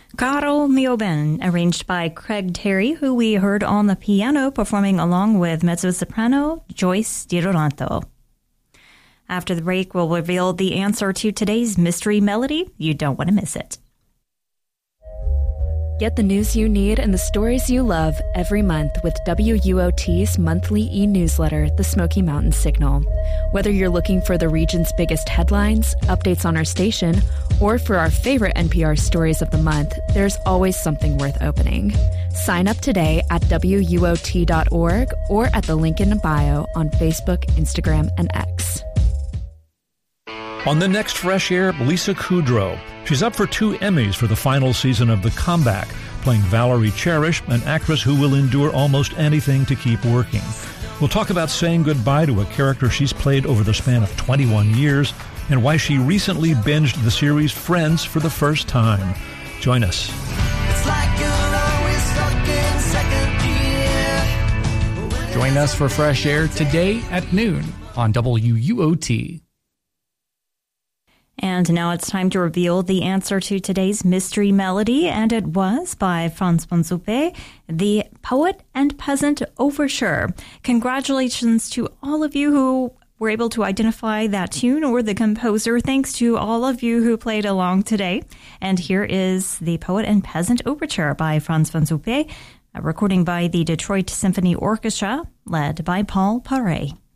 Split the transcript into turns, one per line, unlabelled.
Caro mio ben, arranged by Craig Terry, who we heard on the piano performing along with mezzo-soprano Joyce DiDonato. After the break, we'll reveal the answer to today's mystery melody. You don't want to miss it.
Get the news you need and the stories you love every month with WUOT's monthly e-newsletter, The Smoky Mountain Signal. Whether you're looking for the region's biggest headlines, updates on our station, or for our favorite NPR stories of the month, there's always something worth opening. Sign up today at WUOT.org or at the link in the bio on Facebook, Instagram, and X.
On the next Fresh Air, Lisa Kudrow. She's up for 2 Emmys for the final season of The Comeback, playing Valerie Cherish, an actress who will endure almost anything to keep working. We'll talk about saying goodbye to a character she's played over the span of 21 years and why she recently binged the series Friends for the first time. Join us.
It's like you're always stuck in second gear.
Join us for Fresh Air today at noon on WUOT.
And now it's time to reveal the answer to today's mystery melody, and it was by Franz von Suppe, the Poet and Peasant Overture. Congratulations to all of you who were able to identify that tune or the composer. Thanks to all of you who played along today. And here is the Poet and Peasant Overture by Franz von Suppe, a recording by the Detroit Symphony Orchestra, led by Paul Paré.